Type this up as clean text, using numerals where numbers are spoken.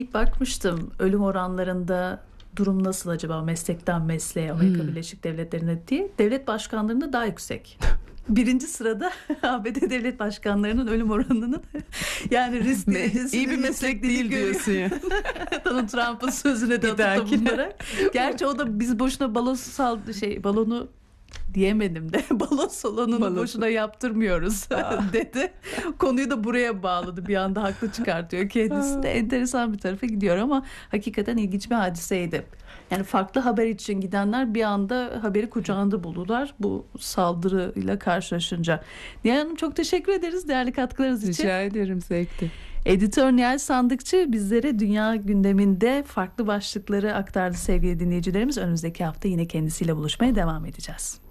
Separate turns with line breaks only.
Bakmıştım ölüm oranlarında durum nasıl acaba meslekten mesleğe Amerika Birleşik Devletleri'nde diye. Devlet başkanlarında daha yüksek. Birinci sırada ABD devlet başkanlarının ölüm oranının yani risk derecesi
İyi bir meslek değil diyorsun ya.
Donald Trump'ın sözüne de atıp bunlara. Gerçi o da biz boşuna balonu diyemedim de balon salonunu boşuna yaptırmıyoruz dedi. Konuyu da buraya bağladı. Bir anda haklı çıkartıyor kendisi de. Enteresan bir tarafa gidiyor ama hakikaten ilginç bir hadiseydi. Yani farklı haber için gidenler bir anda haberi kucağında buldular bu saldırıyla karşılaşınca. Nihal Hanım çok teşekkür ederiz değerli katkılarınız için.
Rica ederim, zevkti.
Editör Nihal Sandıkçı bizlere dünya gündeminde farklı başlıkları aktardı sevgili dinleyicilerimiz. Önümüzdeki hafta yine kendisiyle buluşmaya devam edeceğiz.